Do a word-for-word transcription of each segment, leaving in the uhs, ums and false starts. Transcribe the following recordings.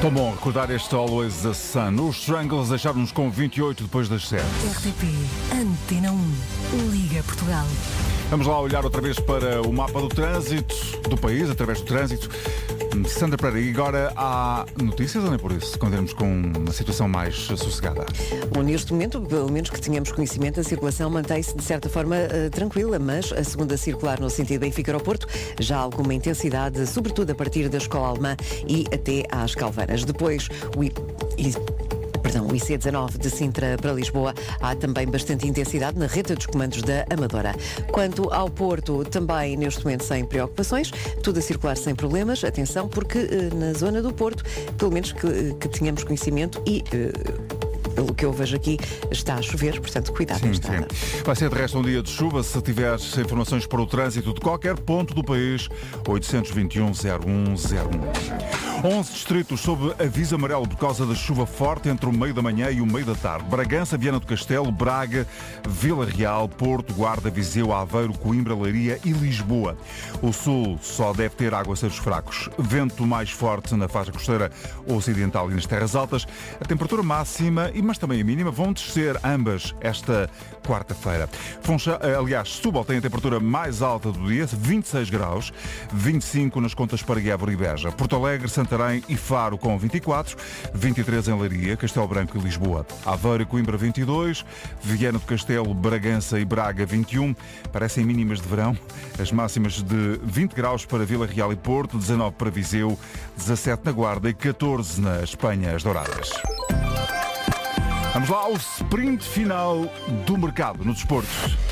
Tão bom recordar este Always the Sun. Os Strangles deixaram-nos com vinte e oito depois das sete. R T P, Antena um, Liga Portugal. Vamos lá olhar outra vez para o mapa do trânsito do país, através do trânsito. Sandra Pereira, e agora há notícias ou nem por isso? Continuamos com uma situação mais sossegada. Bom, neste momento, pelo menos que tenhamos conhecimento, a circulação mantém-se de certa forma uh, tranquila, mas a segunda circular no sentido Benfica-Aeroporto já há alguma intensidade, sobretudo a partir da Escola Alemã e até às Calvanas. Depois, o I... I... Perdão, o I C dezanove de Sintra para Lisboa, há também bastante intensidade na reta dos comandos da Amadora. Quanto ao Porto, também neste momento sem preocupações, tudo a circular sem problemas. Atenção, porque uh, na zona do Porto, pelo menos que, que tenhamos conhecimento e... Uh, pelo que eu vejo aqui, está a chover, portanto, cuidado sim, na estrada. Sim. Vai ser de resto um dia de chuva. Se tiveres informações para o trânsito de qualquer ponto do país, oito dois um, zero um zero um. onze distritos sob aviso amarelo por causa da chuva forte entre o meio da manhã e o meio da tarde. Bragança, Viana do Castelo, Braga, Vila Real, Porto, Guarda, Viseu, Aveiro, Coimbra, Leiria e Lisboa. O sul só deve ter aguaceiros fracos. Vento mais forte na faixa costeira ocidental e nas terras altas. A temperatura máxima, mas também a mínima, vão descer ambas esta quarta-feira. Funchal, aliás, Setúbal tem a temperatura mais alta do dia, vinte e seis graus, vinte e cinco nas contas para Évora e Beja. Porto Alegre, Santarém e Faro com vinte e quatro, vinte e três em Leiria, Castelo Branco e Lisboa. Aveiro e Coimbra vinte e dois, Viana do Castelo, Bragança e Braga vinte e um. Parecem mínimas de verão. As máximas de vinte graus para Vila Real e Porto, dezanove para Viseu, dezassete na Guarda e catorze na Espanha, as Douradas. Vamos lá ao sprint final do mercado no desporto.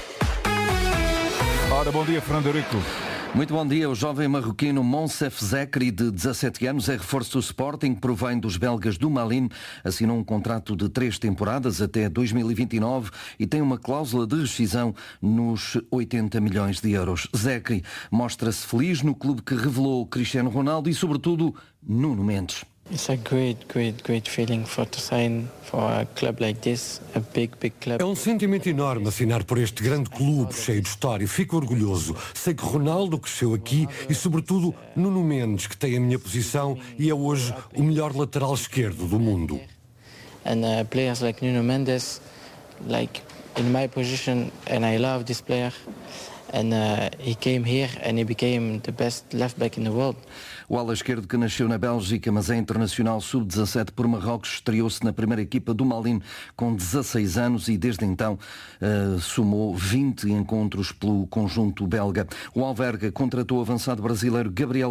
Ora, bom dia, Fernando Eurico. Muito bom dia. O jovem marroquino Monsef Zekri, de dezassete anos, é reforço do Sporting, provém dos belgas do Malines, assinou um contrato de três temporadas até dois mil e vinte e nove e tem uma cláusula de rescisão nos oitenta milhões de euros. Zekri mostra-se feliz no clube que revelou Cristiano Ronaldo e, sobretudo, Nuno Mendes. It's a great, great, great feeling for to sign for a club like this, a big, big club. É um sentimento enorme assinar por este grande clube cheio de história. Fico orgulhoso. Sei que Ronaldo cresceu aqui e, sobretudo, Nuno Mendes, que tem a minha posição e é hoje o melhor lateral esquerdo do mundo. And uh, players like Nuno Mendes, like in my position, and I love this player. And uh, he came here and he became the best left back in the world. O ala esquerdo, que nasceu na Bélgica, mas é internacional sub dezassete por Marrocos, estreou-se na primeira equipa do Malines com dezasseis anos e desde então uh, somou vinte encontros pelo conjunto belga. O Alverca contratou o avançado brasileiro Gabriel